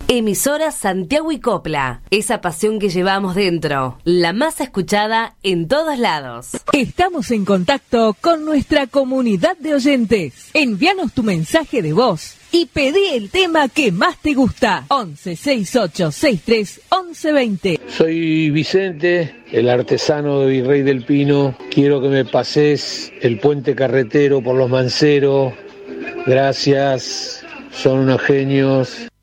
Emisora Santiago y Copla, esa pasión que llevamos dentro, la más escuchada en todos lados. Estamos en contacto con nuestra comunidad de oyentes. Envíanos tu mensaje de voz y pedí el tema que más te gusta. 11 68 63 11 20. Soy Vicente, el artesano de Virrey del Pino. Quiero que me pases el puente carretero por Los Manceros. Gracias, son unos genios.